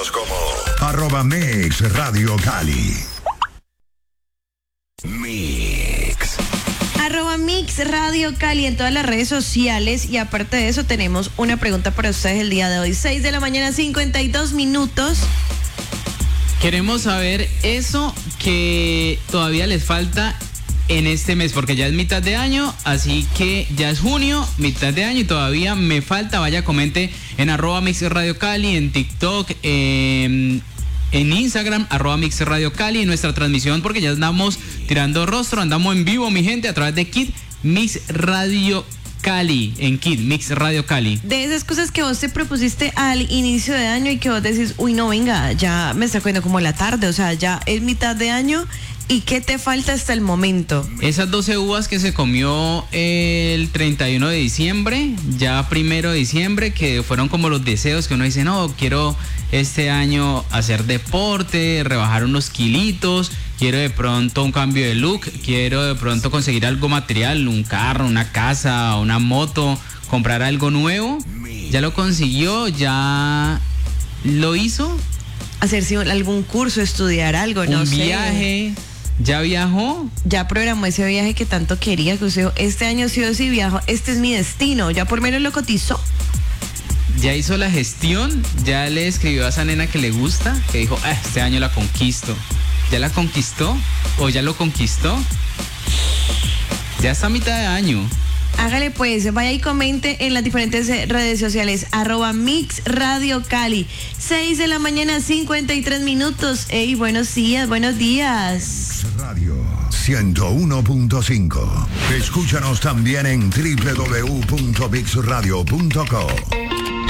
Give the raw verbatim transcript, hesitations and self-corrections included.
Síguenos como arroba Mix Radio Cali. Mix. Arroba Mix Radio Cali en todas las redes sociales. Y aparte de eso tenemos una pregunta para ustedes el día de hoy. seis de la mañana, cincuenta y dos minutos. Queremos saber eso que todavía les falta en este mes, porque ya es mitad de año, así que ya es junio, mitad de año y todavía me falta. Vaya, comente en arroba Mix Radio Cali, en TikTok, eh, en Instagram, arroba Mix Radio Cali, en nuestra transmisión, porque ya andamos tirando rostro, andamos en vivo, mi gente, a través de Kid Mix Radio Cali, en Kid Mix Radio Cali. De esas cosas que vos te propusiste al inicio de año y que vos decís, uy, no, venga, ya me está cogiendo como la tarde, o sea, ya es mitad de año. ¿Y qué te falta hasta el momento? Esas doce uvas que se comió el treinta y uno de diciembre, ya primero de diciembre, que fueron como los deseos que uno dice, no, quiero este año hacer deporte, rebajar unos kilitos, quiero de pronto un cambio de look, quiero de pronto conseguir algo material, un carro, una casa, una moto, comprar algo nuevo. Ya lo consiguió, ya lo hizo. Hacerse algún curso, estudiar algo, no un sé. Un viaje. ¿Ya viajó? Ya programó ese viaje que tanto quería, que usted dijo, este año sí o sí viajo, este es mi destino, ya por menos lo cotizó. Ya hizo la gestión, ya le escribió a esa nena que le gusta, que dijo, ah, este año la conquisto. ¿Ya la conquistó? ¿O ya lo conquistó? Ya está a mitad de año. Hágale pues, vaya y comente en las diferentes redes sociales, arroba Mix Radio Cali. seis de la mañana, cincuenta y tres minutos. Ey, buenos días, buenos días. Radio ciento uno punto cinco. Escúchanos también en doble u doble u doble u punto mix radio punto co.